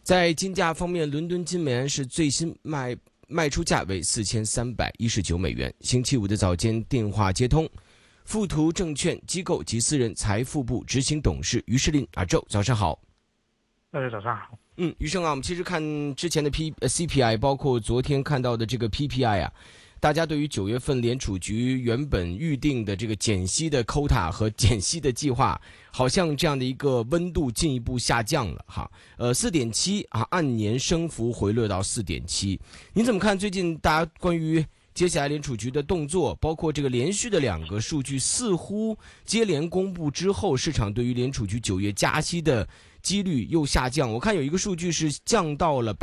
在金价方面，伦敦金美元是最新卖出价为$4319。星期五的早间电话接通，富途证券机构及私人财富部执行董事于世林阿周，早上好。 早上好。 余生啊，我们其实看之前的CPI， 包括昨天看到的这个 PPI 啊，大家对于9月份联储局原本预定的这个减息的 quota 和减息的计划，好像这样的一个温度进一步下降了哈。4.7啊，按年升幅回落到4.7。您怎么看最近大家关于接下来联储局的动作，包括这个连续的2个数据似乎接连公布之后，市场对于联储局9月加息的几率又下降？我看有一个数据是降到了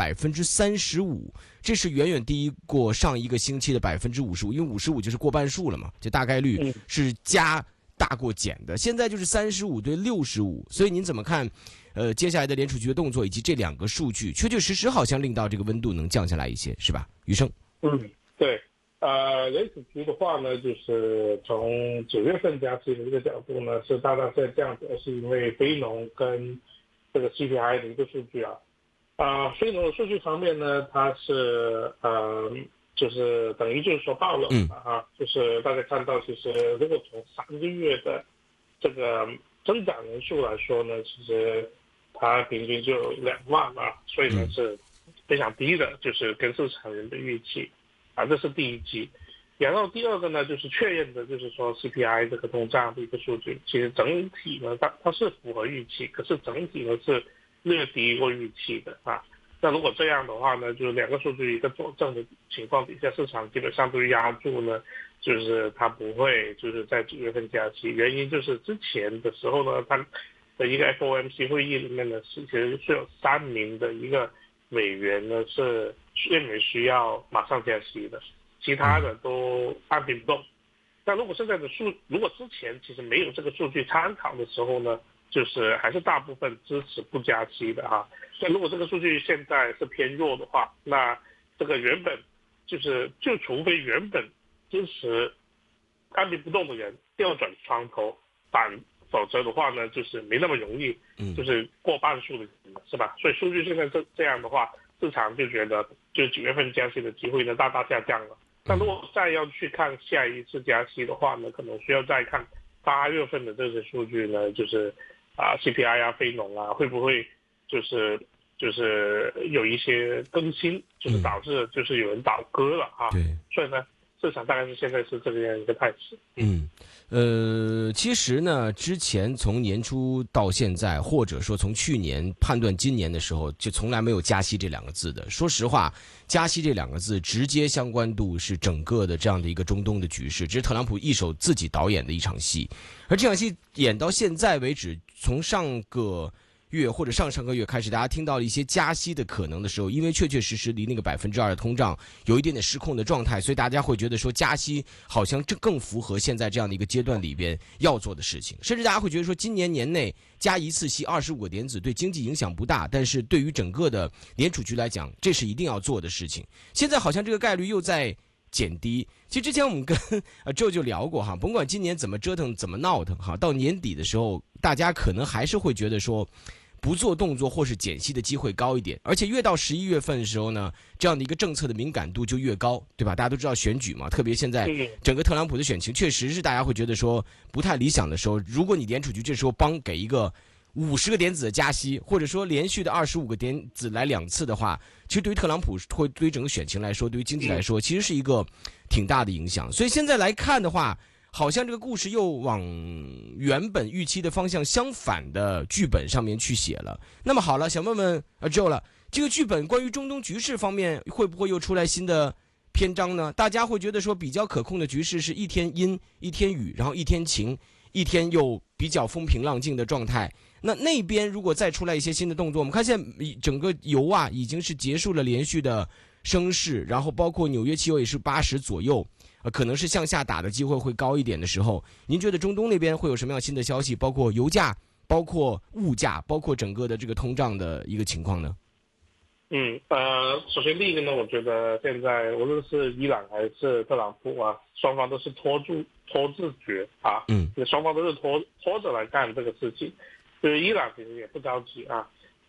35%，这是远远低过上一个星期的55%，因为55就是过半数了嘛，这大概率是加大过减的。现在就是35对65，所以您怎么看？接下来的联储局的动作以及这2个数据，确确实实好像令到这个温度能降下来一些，是吧？余生。 对。联储局的话呢，就是从9月份加息的这个角度呢，是大大在降的，是因为非农跟这个 CPI 的一个数据啊。非农的数据方面呢，它是就是等于就是说爆了就是大家看到，其实如果从3个月的这个增长人数来说呢，其实它平均就2万啊，所以呢是非常低的，就是跟市场人的预期。这是第一季。然后第二个呢，就是确认的，就是说 CPI 这个通胀的一个数据，其实整体呢它是符合预期，可是整体呢是略低过预期的啊。那如果这样的话呢，就是2个数据一个佐证的情况底下，市场基本上都压住呢，就是它不会就是在9月份加息。原因就是之前的时候呢，它的一个 FOMC 会议里面呢，其实是有3名的一个委员呢是认为需要马上加息的，其他的都按兵不动。那如果现在的如果之前其实没有这个数据参考的时候呢，就是还是大部分支持不加息的哈。那如果这个数据现在是偏弱的话，那这个原本就除非原本支持按兵不动的人调转枪头否则的话呢，就是没那么容易，就是过半数的人是吧？所以数据现在这样的话，市场就觉得就是9月份加息的机会呢大大下降了。那如果再要去看下一次加息的话呢，可能需要再看8月份的这些数据呢，就是CPI 啊、非农啊，会不会就是有一些更新，就是导致就是有人倒戈了啊。 对， 所以呢，市场大概是现在是这个样一个态势。 其实呢，之前从年初到现在，或者说从去年判断今年的时候，就从来没有加息这2个字的。说实话，加息这2个字直接相关度是整个的这样的一个中东的局势，这是特朗普一手自己导演的一场戏。而这场戏演到现在为止，从上个月或者上上个月开始，大家听到了一些加息的可能的时候，因为确确实实离那个2%的通胀有一点点失控的状态，所以大家会觉得说加息好像这更符合现在这样的一个阶段里边要做的事情，甚至大家会觉得说今年年内加1次息25个点子对经济影响不大，但是对于整个的联储局来讲，这是一定要做的事情。现在好像这个概率又在减低。其实之前我们跟Joe就聊过哈，甭管今年怎么折腾怎么闹腾哈，到年底的时候，大家可能还是会觉得说不做动作或是减息的机会高一点，而且越到11月份的时候呢，这样的一个政策的敏感度就越高，对吧？大家都知道选举嘛，特别现在整个特朗普的选情确实是大家会觉得说不太理想的时候，如果你联储局这时候给一个50个点子的加息，或者说连续的25个点子来2次的话，其实对于特朗普会对于整个选情来说，对于经济来说，其实是一个挺大的影响。所以现在来看的话，好像这个故事又往原本预期的方向相反的剧本上面去写了。那么好了，想问问Joe了，这个剧本关于中东局势方面会不会又出来新的篇章呢？大家会觉得说比较可控的局势是一天阴一天雨，然后一天晴一天又比较风平浪静的状态。那边如果再出来一些新的动作，我们看现在整个油啊已经是结束了连续的升势，然后包括纽约期油也是80左右，可能是向下打的机会会高一点的时候，您觉得中东那边会有什么样新的消息？包括油价，包括物价，包括整个的这个通胀的一个情况呢？ 首先第一个呢，我觉得现在无论是伊朗还是特朗普啊，双方都是拖自觉啊，双方都是拖着来干这个事情。就是伊朗其实也不着急啊。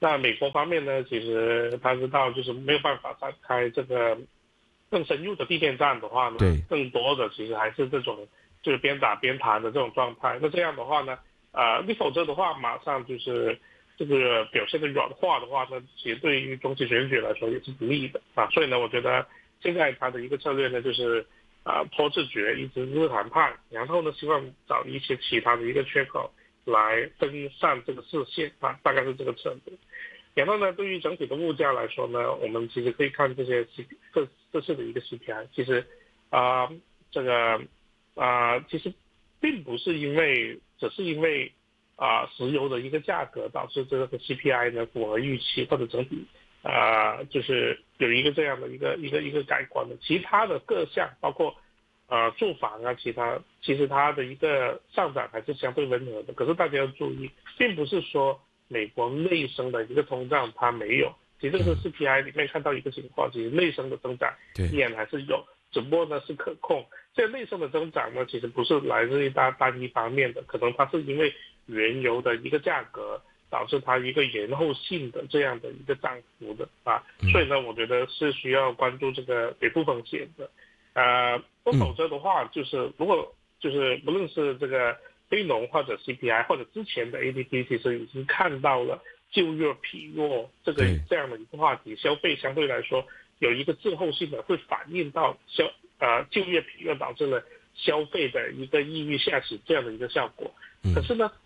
那美国方面呢，其实他知道就是没有办法展开这个更深入的地面战的话呢， 对， 更多的其实还是这种就是边打边谈的这种状态。那这样的话呢，你否则的话，马上就是这个表现的软化的话呢，其实对于中期选举来说也是不利的啊。所以呢，我觉得现在他的一个策略呢，就是拖制决，一直是谈判，然后呢，希望找一些其他的一个缺口来分散这个视线啊，大概是这个策略。然后呢，对于整体的物价来说呢，我们其实可以看这些这次的一个 CPI，其实这个其实并不是只是因为石油的一个价格导致这个 CPI 呢符合预期，或者整体就是有一个这样的一个改观的，其他的各项包括住房啊，其实它的一个上涨还是相对温和的。可是大家要注意，并不是说美国内生的一个通胀它没有，其实这个 CPI 里面看到一个情况，其实内生的增长依然还是有，只不过呢是可控。这内生的增长呢，其实不是来自于单一方面的，可能它是因为原油的一个价格导致它一个延后性的这样的一个涨幅的所以呢，我觉得是需要关注这个北部风险的。否则的话，就是如果就是不论是这个非农或者 CPI 或者之前的 ADP， 其实已经看到了就业疲弱这样的一个话题，消费相对来说有一个滞后性的，会反映到就业疲弱导致了消费的一个意欲下行这样的一个效果。可是呢，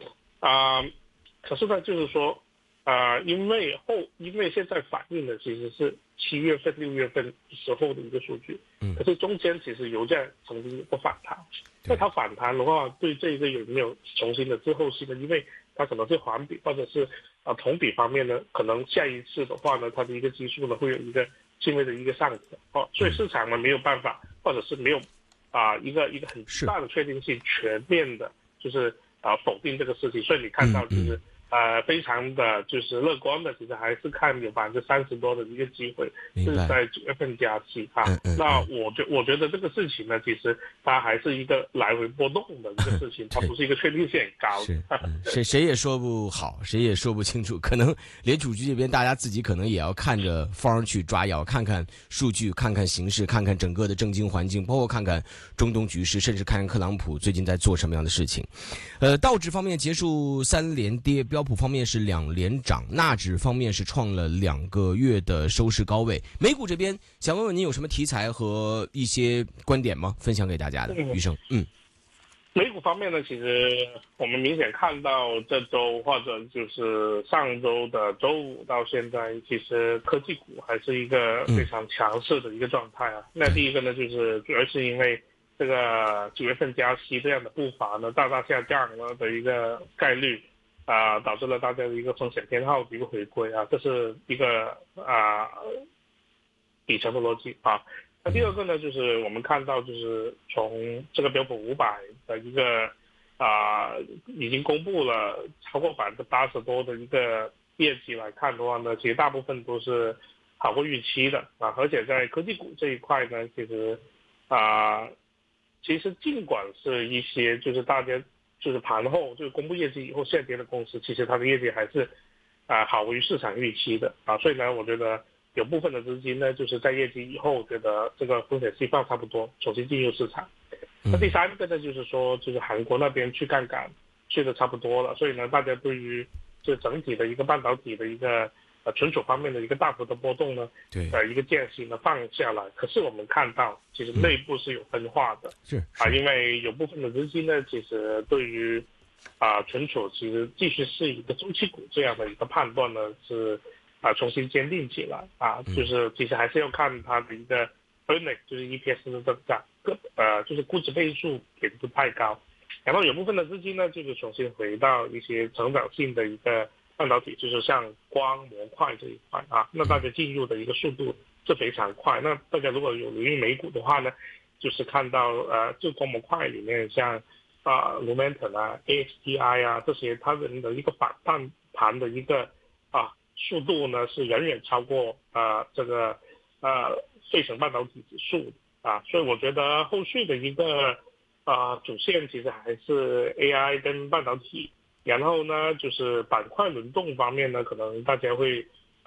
就是说，因为现在反映的其实是7月份、6月份时候的一个数据，可是中间其实油价曾经有过反弹，那它反弹的话，对这个有没有重新的滞后性呢？因为它可能是环比或者是同比方面呢，可能下一次的话呢，它的一个基数呢会有一个轻微的一个上涨所以市场呢没有办法，或者是没有一个很大的确定性，全面的就是否定这个事情，所以你看到就是非常的就是乐观的，其实还是看有30%多的一个机会是在9月份加息那我觉得这个事情呢，其实它还是一个来回波动的一个事情，它不是一个确定性很高的。 谁也说不好，谁也说不清楚，可能联储局这边大家自己可能也要看着方去抓药，看看数据，看看形势，看看整个的政经环境，包括看看中东局势，甚至看看特朗普最近在做什么样的事情。道指方面结束3连跌，标普方面是2连涨，纳指方面是创了2个月的收市高位。美股这边想问问您有什么题材和一些观点吗？分享给大家的，余生。 美股方面呢，其实我们明显看到这周或者就是上周的周五到现在，其实科技股还是一个非常强势的一个状态那第一个呢，就是主要是因为这个9月份加息这样的步伐呢大大下降了的一个概率导致了大家的一个风险偏好的一个回归这是一个底层的逻辑那第二个呢，就是我们看到就是从这个标普500的一个已经公布了超过80%多的一个业绩来看的话呢，其实大部分都是好过预期的而且在科技股这一块呢，其实尽管是一些就是大家就是盘后就是公布业绩以后下跌的公司，其实它的业绩还是好于市场预期的所以呢，我觉得有部分的资金呢，就是在业绩以后觉得这个风险释放差不多，重新进入市场。那第三个呢，就是说就是韩国那边去杠杆去的差不多了，所以呢，大家对于这整体的一个半导体的一个存储方面的一个大幅的波动呢，一个间隙呢放下来。可是我们看到其实内部是有分化的，因为有部分的资金呢，其实对于存储其实继续是一个周期股这样的一个判断呢是重新坚定起来就是其实还是要看它的一个 earnings 就是 EPS 的增长就是估值倍数也不太高，然后有部分的资金呢就是重新回到一些成长性的一个半导体，就是像光模块这一块那大家进入的一个速度是非常快。那大家如果有留意美股的话呢，就是看到这光模块里面像Lumentum ASTI 这些它们的一个反弹盘的一个速度呢是远远超过这个费城半导体指数所以我觉得后续的一个主线其实还是 AI 跟半导体然后呢，就是板块轮动方面呢，可能大家会